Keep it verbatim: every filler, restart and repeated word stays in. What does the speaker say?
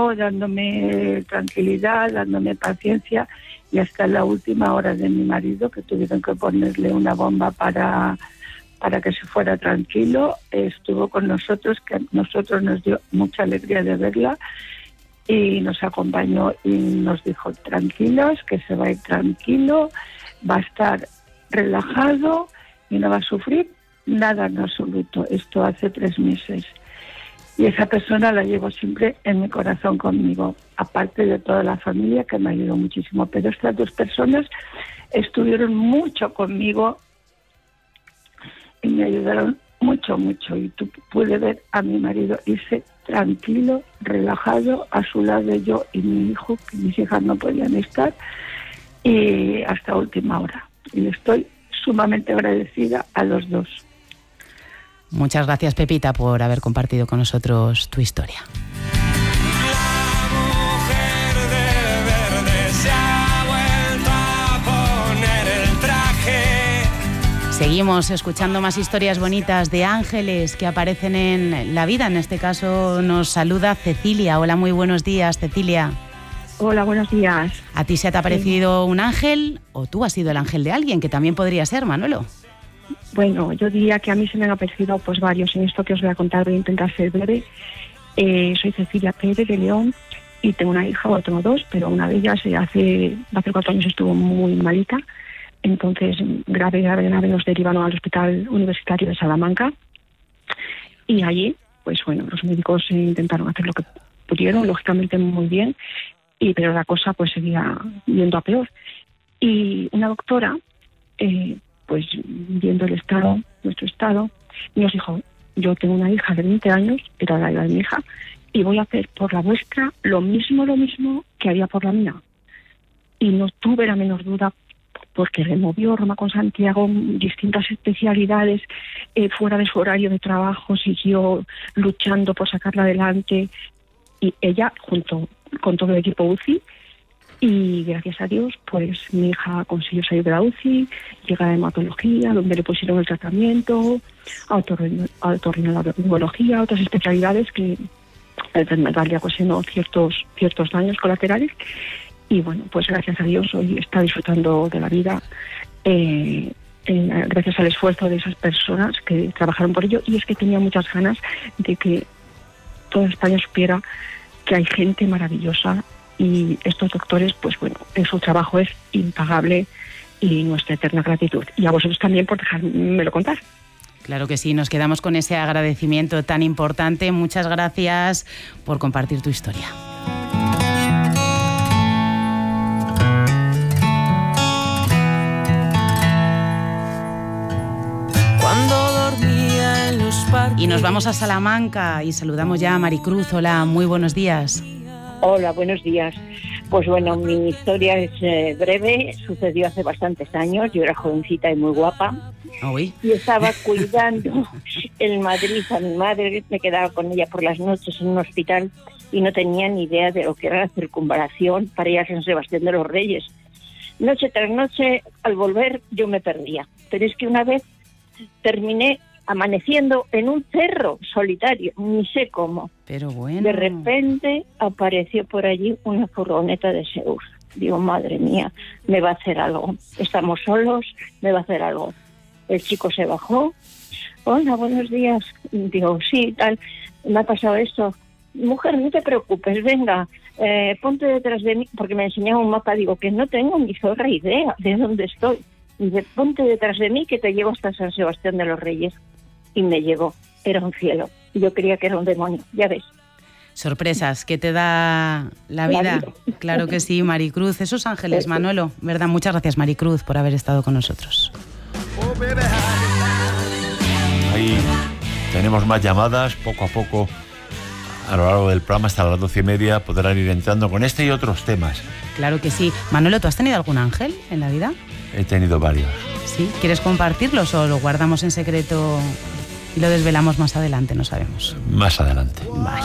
conmigo, dándome tranquilidad, dándome paciencia, y hasta la última hora de mi marido, que tuvieron que ponerle una bomba para, para que se fuera tranquilo, estuvo con nosotros, que a nosotros nos dio mucha alegría de verla, y nos acompañó y nos dijo: tranquilos, que se va a ir tranquilo, va a estar relajado y no va a sufrir nada en absoluto. Esto hace tres meses. Y esa persona la llevo siempre en mi corazón conmigo, aparte de toda la familia, que me ayudó muchísimo. Pero estas dos personas estuvieron mucho conmigo y me ayudaron mucho, mucho. Y tú puedes ver a mi marido irse tranquilo, relajado, a su lado yo y mi hijo, que mis hijas no podían estar, y hasta última hora. Y le estoy sumamente agradecida a los dos. Muchas gracias, Pepita, por haber compartido con nosotros tu historia. La mujer de verde se ha vuelto a poner el traje. Seguimos escuchando más historias bonitas de ángeles que aparecen en la vida. En este caso nos saluda Cecilia. Hola, muy buenos días, Cecilia. Hola, buenos días. ¿A ti se te ha parecido un ángel o tú has sido el ángel de alguien? Que también podría ser, Manolo. Bueno, yo diría que a mí se me han aparecido pues varios. En esto que os voy a contar voy a intentar ser breve. Eh, soy Cecilia Pérez de León y tengo una hija, o tengo dos, pero una de ellas hace, hace cuatro años estuvo muy malita. Entonces, grave, grave, grave, nos derivaron al Hospital Universitario de Salamanca. Y allí, pues bueno, los médicos intentaron hacer lo que pudieron, lógicamente muy bien, y pero la cosa pues seguía yendo a peor. Y una doctora... Eh, pues viendo el estado, nuestro estado, nos dijo: yo tengo una hija de veinte años, era la edad de mi hija, y voy a hacer por la vuestra lo mismo, lo mismo que haría por la mía. Y no tuve la menor duda, porque removió Roma con Santiago distintas especialidades eh, fuera de su horario de trabajo, siguió luchando por sacarla adelante, y ella, junto con todo el equipo U C I, y gracias a Dios, pues mi hija consiguió salir de la U C I, llega a hematología, donde le pusieron el tratamiento, a otorrinolaringología, otras especialidades que la enfermedad le ocasionó ciertos, ciertos daños colaterales. Y bueno, pues gracias a Dios hoy está disfrutando de la vida, eh, eh, gracias al esfuerzo de esas personas que trabajaron por ello. Y es que tenía muchas ganas de que toda España supiera que hay gente maravillosa. Y estos doctores, pues bueno, su trabajo es impagable y nuestra eterna gratitud. Y a vosotros también por dejármelo contar. Claro que sí, nos quedamos con ese agradecimiento tan importante. Muchas gracias por compartir tu historia. Cuando dormía en los parques. Y nos vamos a Salamanca y saludamos ya a Maricruz. Hola, muy buenos días. Hola, buenos días. Pues bueno, mi historia es eh, breve, sucedió hace bastantes años, yo era jovencita y muy guapa. Uy. Y estaba cuidando en Madrid a mi madre, me quedaba con ella por las noches en un hospital y no tenía ni idea de lo que era la circunvalación para ir a San Sebastián de los Reyes. Noche tras noche, al volver, yo me perdía. Pero es que una vez terminé amaneciendo en un cerro solitario, ni sé cómo. Pero bueno. De repente apareció por allí una furgoneta de Seur. Digo, madre mía, me va a hacer algo. Estamos solos, me va a hacer algo. El chico se bajó. Hola, buenos días. Digo, sí, tal, me ha pasado esto. Mujer, no te preocupes, venga, eh, ponte detrás de mí, porque me enseñaba un mapa. Digo, que no tengo ni zorra idea de dónde estoy. Dice, ponte detrás de mí que te llevo hasta San Sebastián de los Reyes. Y me llevó, era un cielo. Yo creía que era un demonio, ya ves. Sorpresas que te da la vida. La vida. Claro que sí, Maricruz. Esos ángeles, sí, Manolo, ¿verdad? Muchas gracias, Maricruz, por haber estado con nosotros. Ahí tenemos más llamadas, poco a poco, a lo largo del programa, hasta las doce y media, podrán ir entrando con este y otros temas. Claro que sí. Manolo, ¿tú has tenido algún ángel en la vida? He tenido varios. ¿Sí? ¿Quieres compartirlos o lo guardamos en secreto y lo desvelamos más adelante? No sabemos. Más adelante. Vale.